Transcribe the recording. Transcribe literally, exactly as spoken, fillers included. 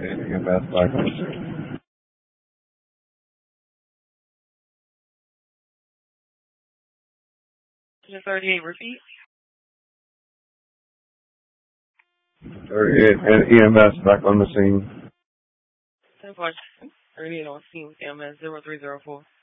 thirty-eight, E M S back on the scene. thirty-eight, repeat. thirty-eight and E M S back on the scene. ten point thirty-eight on scene with E M S zero three zero four.